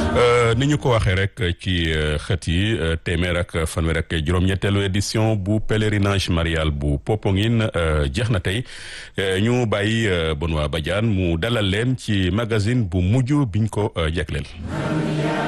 ni ñu ko waxee rek ci xët yi téeméer ak fanweer ak juróom-ñetteelu édition bu pèlerinage marial bu Popenguine jeex na tey ñu bàyyi Benoît Badiane mu dalal leen ci magazine bu mujj biñ ko jegleel.